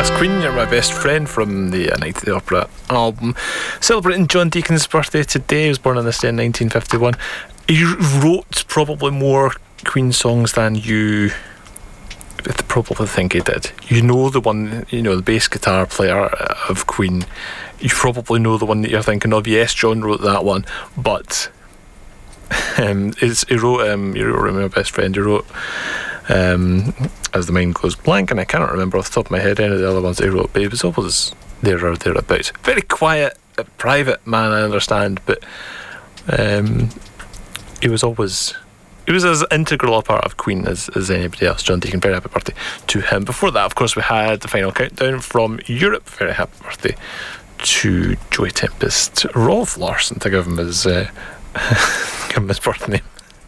That's Queen, You're My Best Friend from the Night at the Opera album. Celebrating John Deacon's birthday today. He was born on this day in 1951. He wrote probably more Queen songs than you probably think he did. You know the one, the bass guitar player of Queen. You probably know the one that you're thinking of. Yes, John wrote that one, but he wrote My Best Friend. He wrote As the Mind Goes Blank, and I cannot remember off the top of my head any of the other ones that he wrote, but he was always there or thereabouts. Very quiet, private man, I understand, but he was as integral a part of Queen as anybody else. John Deacon, very happy birthday to him. Before that, of course, we had the final countdown from Europe. Very happy birthday to Joey Tempest. Rolf Larsson, to give him his birth name.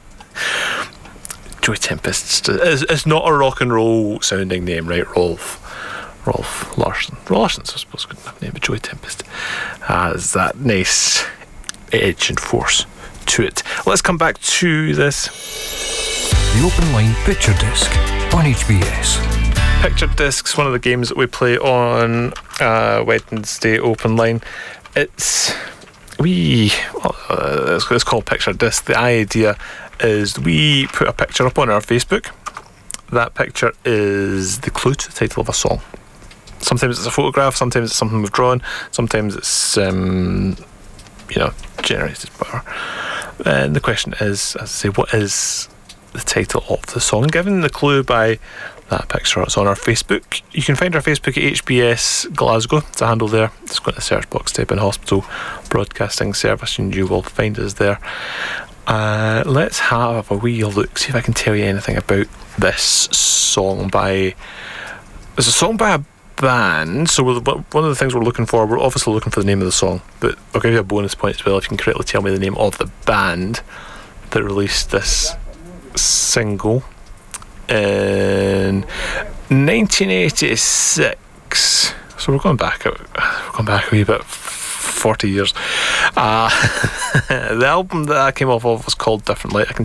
Joey Tempest is not a rock and roll sounding name, right? Rolf Larsson. Larsson's, I suppose, a good enough name, but Joey Tempest has that nice edge and force to it. Let's come back to this. The Open Line Picture Disc on HBS. Picture Discs, one of the games that we play on Wednesday Open Line. It's called Picture Disc. The idea is we put a picture up on our Facebook. That picture is the clue to the title of a song. Sometimes it's a photograph, sometimes it's something we've drawn, sometimes it's generated, whatever. And the question is, as I say, what is the title of the song? Given the clue by that picture, it's on our Facebook. You can find our Facebook at HBS Glasgow. It's a handle there. Just go in the search box, type in Hospital Broadcasting Service, and you will find us there. Let's have a wee look, see if I can tell you anything about this song by... It's a song by a band, so one of the things we're looking for, we're obviously looking for the name of the song, but I'll give you a bonus point as well if you can correctly tell me the name of the band that released this single in 1986. So we're going back a wee bit, 40 years. The album that I came off of was called Different Light. I can